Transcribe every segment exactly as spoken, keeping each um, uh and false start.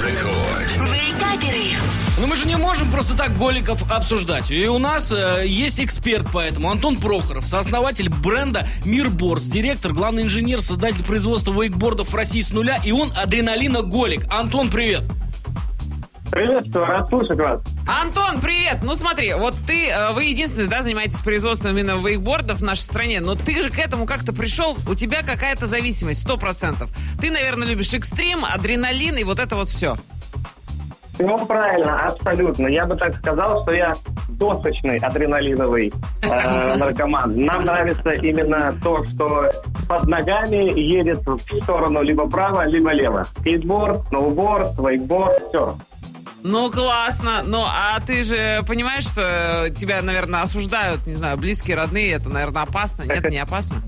Вейкаперы. Ну мы же не можем просто так голиков обсуждать. И у нас э, есть эксперт по этому. Антон Прохоров, сооснователь бренда Мирбордс, директор, главный инженер, создатель производства вейкбордов в России с нуля. И он адреналиноголик. Антон, привет. Приветствую, рад слушать вас. Антон, привет! Ну смотри, вот ты, вы единственный, да, занимаетесь производством именно вейкбордов в нашей стране, но ты же к этому как-то пришел, у тебя какая-то зависимость, сто процентов. Ты, наверное, любишь экстрим, адреналин и вот это вот все. Ну, правильно, абсолютно. Я бы так сказал, что я досочный адреналиновый э, наркоман. Нам нравится именно то, что под ногами едет в сторону либо право, либо лево. Скейтборд, сноуборд, вейкборд, все. Ну, классно. Ну, а ты же понимаешь, что тебя, наверное, осуждают, не знаю, близкие, родные, это, наверное, опасно? Нет, не опасно?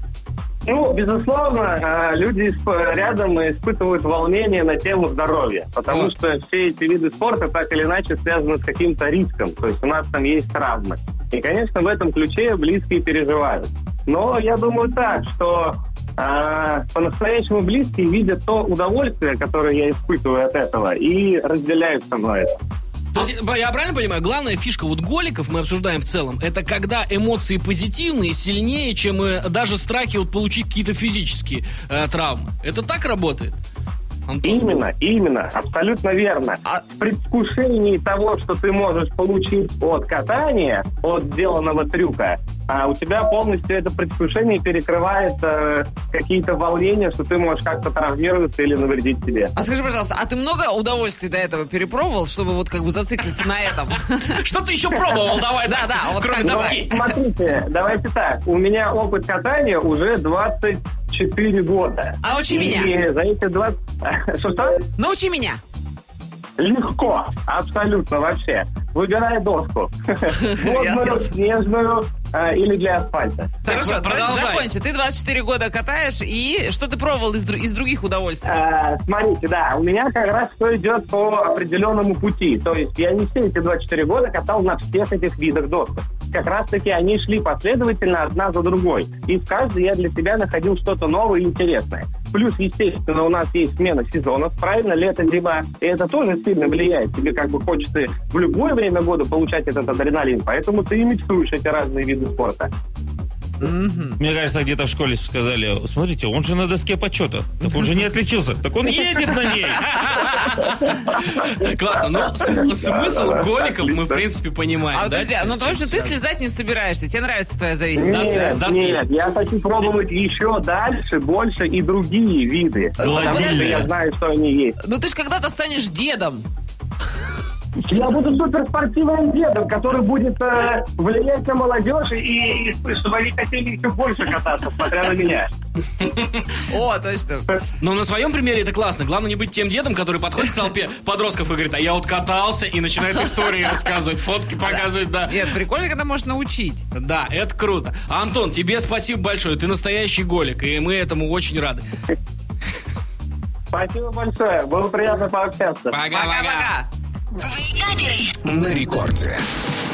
Ну, безусловно, люди рядом испытывают волнение на тему здоровья, потому вот. что все эти виды спорта так или иначе связаны с каким-то риском, то есть у нас там есть травмы. И, конечно, в этом ключе близкие переживают. Но я думаю так, что э, по-настоящему близкие видят то удовольствие, которое я испытываю от этого, и разделяют со мной это. То есть, я правильно понимаю, главная фишка вот голиков, мы обсуждаем в целом, это когда эмоции позитивные, сильнее, чем э, даже страхи вот получить какие-то физические э, травмы. Это так работает? Антон? Именно, именно, абсолютно верно. А в предвкушении того, что ты можешь получить от катания, от сделанного трюка, а у тебя полностью это предвкушение перекрывает э, какие-то волнения, что ты можешь как-то травмироваться или навредить себе. А скажи, пожалуйста, а ты много удовольствий до этого перепробовал, чтобы вот как бы зациклиться на этом? Что ты еще пробовал? Давай, да, да. Кроме доски. Смотрите, давайте так. У меня опыт катания уже двадцать четыре года. А учи меня. И за эти двадцать... Что-что? Научи меня. Легко, абсолютно вообще. Выбирай доску. Водную, снежную э, или для асфальта. Хорошо, продолжай. Закончи. Ты двадцать четыре года катаешь, и что ты пробовал из, из других удовольствий? Э, смотрите, да, у меня как раз все идет по определенному пути. То есть я не все эти двадцать четыре года катал на всех этих видах досок. Как раз-таки они шли последовательно одна за другой. И в каждой я для себя находил что-то новое и интересное. Плюс, естественно, у нас есть смена сезонов, правильно, лето, зима. И это тоже сильно влияет. Тебе как бы хочется в любое время года получать этот адреналин. Поэтому ты и миксуешь эти разные виды спорта. Mm-hmm. Мне кажется, где-то в школе сказали: смотрите, он же на доске почета. Так он же не отличился. Так он едет на ней. Классно. Но смысл голиков мы, в принципе, понимаем. А подожди, ну в общем, ты слезать не собираешься. Тебе нравится твоя зависимость? Нет, нет, я хочу пробовать еще дальше, больше и другие виды. Потому что я знаю, что они есть. Ну ты же когда-то станешь дедом. Я буду суперспортивным дедом, который будет э, влиять на молодежь и, и чтобы они хотели еще больше кататься, смотря на меня. О, точно. Но на своем примере это классно. Главное не быть тем дедом, который подходит к толпе подростков и говорит: а я вот катался, и начинает истории рассказывать, фотки показывать, да. Нет, прикольно, когда можешь научить. Да, это круто. Антон, тебе спасибо большое. Ты настоящий голик, и мы этому очень рады. Спасибо большое. Было приятно пообщаться. Пока-пока. Вейкаперы. На рекорде.